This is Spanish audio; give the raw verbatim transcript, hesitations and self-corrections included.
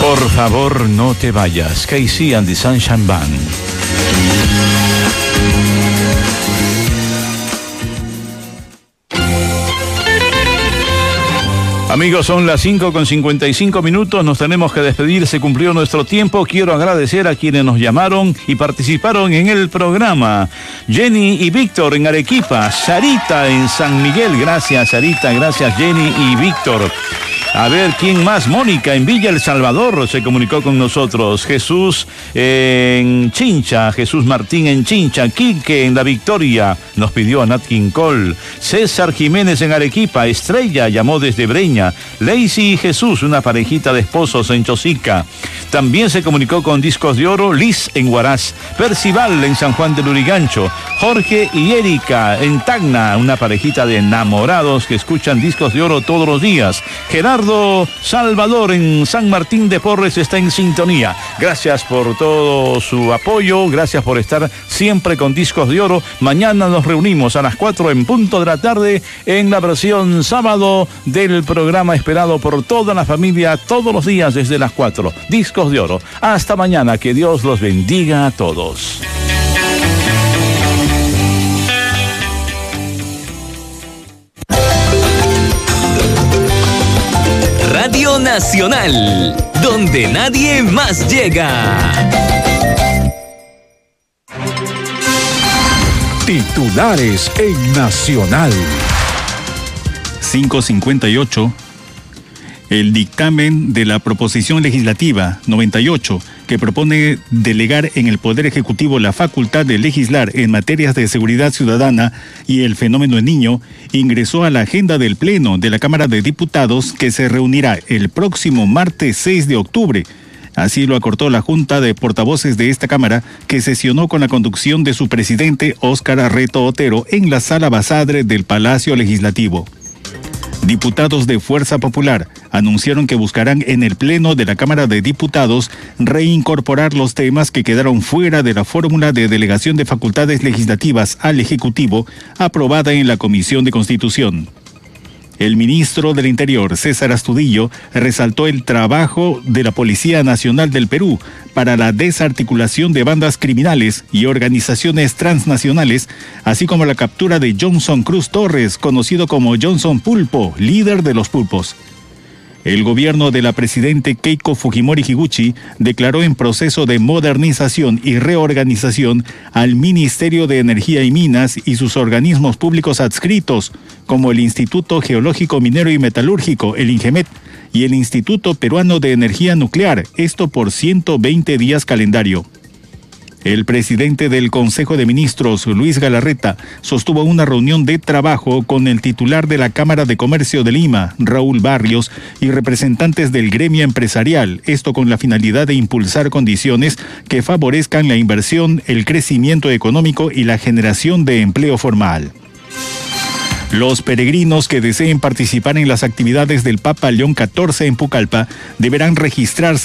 Por favor, no te vayas. K C and the Sunshine Band. Amigos, son las cinco con cincuenta y cinco minutos, nos tenemos que despedir, se cumplió nuestro tiempo. Quiero agradecer a quienes nos llamaron y participaron en el programa. Jenny y Víctor en Arequipa, Sarita en San Miguel, gracias Sarita, gracias Jenny y Víctor. A ver, ¿quién más? Mónica en Villa El Salvador se comunicó con nosotros. Jesús en Chincha, Jesús Martín en Chincha. Quique en La Victoria nos pidió a Nat King Cole. César Jiménez en Arequipa. Estrella llamó desde Breña. Lacey y Jesús, una parejita de esposos en Chosica. También se comunicó con Discos de Oro Liz en Huaraz. Percival en San Juan del Lurigancho. Jorge y Erika en Tacna, una parejita de enamorados que escuchan Discos de Oro todos los días. Gerardo Salvador en San Martín de Porres está en sintonía. Gracias por todo su apoyo, gracias por estar siempre con Discos de Oro. Mañana nos reunimos a las cuatro en punto de la tarde en la versión sábado del programa esperado por toda la familia todos los días desde las cuatro. Discos de Oro. Hasta mañana, que Dios los bendiga a todos. Radio Nacional, donde nadie más llega. Titulares en Nacional. cinco cincuenta y ocho. El dictamen de la proposición legislativa noventa y ocho, que propone delegar en el Poder Ejecutivo la facultad de legislar en materias de seguridad ciudadana y el fenómeno del niño, ingresó a la agenda del Pleno de la Cámara de Diputados, que se reunirá el próximo martes seis de octubre. Así lo acordó la Junta de Portavoces de esta Cámara, que sesionó con la conducción de su presidente Óscar Arreto Otero en la Sala Basadre del Palacio Legislativo. Diputados de Fuerza Popular anunciaron que buscarán en el Pleno de la Cámara de Diputados reincorporar los temas que quedaron fuera de la fórmula de delegación de facultades legislativas al Ejecutivo aprobada en la Comisión de Constitución. El ministro del Interior, César Astudillo, resaltó el trabajo de la Policía Nacional del Perú para la desarticulación de bandas criminales y organizaciones transnacionales, así como la captura de Johnson Cruz Torres, conocido como Johnson Pulpo, líder de los pulpos. El gobierno de la presidente Keiko Fujimori Higuchi declaró en proceso de modernización y reorganización al Ministerio de Energía y Minas y sus organismos públicos adscritos, como el Instituto Geológico Minero y Metalúrgico, el INGEMET, y el Instituto Peruano de Energía Nuclear, esto por ciento veinte días calendario. El presidente del Consejo de Ministros, Luis Galarreta, sostuvo una reunión de trabajo con el titular de la Cámara de Comercio de Lima, Raúl Barrios, y representantes del gremio empresarial, esto con la finalidad de impulsar condiciones que favorezcan la inversión, el crecimiento económico y la generación de empleo formal. Los peregrinos que deseen participar en las actividades del Papa León catorce en Pucallpa deberán registrarse